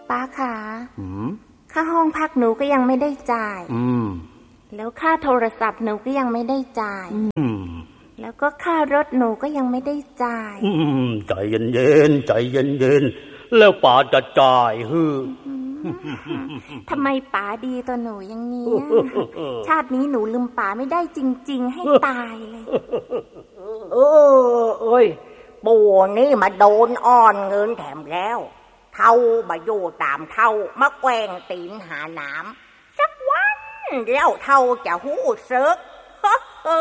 ป้าขาค่าห้องพักหนูก็ยังไม่ได้จ่ายแล้วค่าโทรศัพท์หนูก็ยังไม่ได้จ่ายแล้วก็ค่ารถหนูก็ยังไม่ได้จ่ายใจเย็นๆใจเย็นๆแล้วป๋าจะจ่ายทำไมป๋าดีต่อหนูอย่างนี้ชาตินี้หนูลืมป๋าไม่ได้จริงๆให้ตายเลยเอ้ยปู่นี่มาโดนอ้อนเงินแถมแล้วเท่ามาอยู่ตามเท่ามาแกว่งตีนหาน้ำสักวันแล้วเท่าจะหู้ซึก